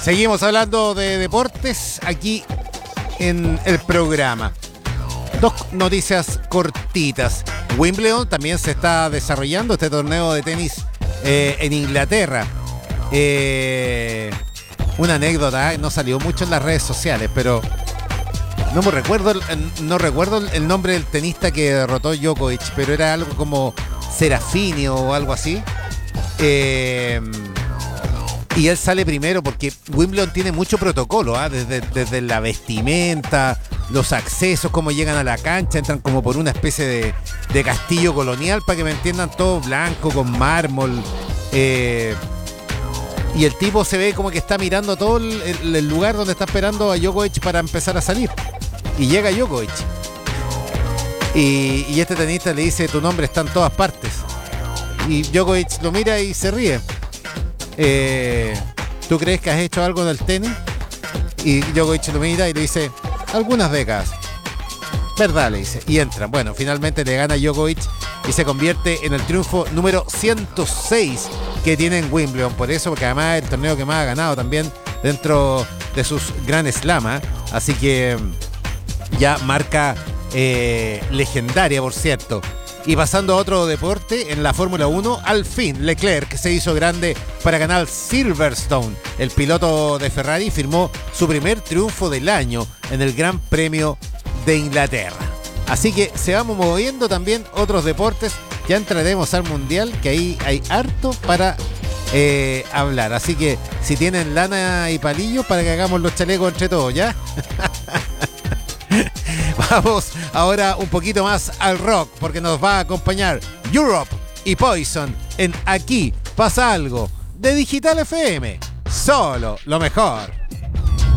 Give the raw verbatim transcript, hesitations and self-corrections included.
Seguimos hablando de deportes aquí en el programa. Dos noticias cortitas. Wimbledon también se está desarrollando, este torneo de tenis eh, en Inglaterra. Eh, una anécdota, ¿eh? No salió mucho en las redes sociales, pero no me recuerdo, no recuerdo el nombre del tenista que derrotó Djokovic, pero era algo como Serafini o algo así. Eh, y él sale primero porque Wimbledon tiene mucho protocolo, ¿eh? desde, desde la vestimenta, los accesos, cómo llegan a la cancha, entran como por una especie de, de castillo colonial, para que me entiendan, todo blanco, con mármol. Eh, y el tipo se ve como que está mirando todo el, el, el lugar donde está esperando a Djokovic para empezar a salir. Y llega Djokovic. Y, y este tenista le dice, tu nombre está en todas partes. Y Djokovic lo mira y se ríe. Eh, ¿Tú crees que has hecho algo en el tenis? Y Djokovic lo mira y le dice, algunas décadas. ¿Verdad? Le dice. Y entra. Bueno, finalmente le gana Djokovic y se convierte en el triunfo número ciento seis que tiene en Wimbledon. Por eso, porque además es el torneo que más ha ganado también dentro de sus Grand Slam. ¿eh? Así que ya marca eh, legendaria, por cierto. Y pasando a otro deporte, en la Fórmula uno, al fin Leclerc se hizo grande para ganar Silverstone. El piloto de Ferrari firmó su primer triunfo del año en el Gran Premio de Inglaterra. Así que se vamos moviendo también otros deportes. Ya entraremos al Mundial, que ahí hay harto para eh, hablar. Así que si tienen lana y palillos, para que hagamos los chalecos entre todos, ¿ya? Vamos ahora un poquito más al rock, porque nos va a acompañar Europe y Poison en Aquí Pasa Algo de Digital F M. Solo lo mejor.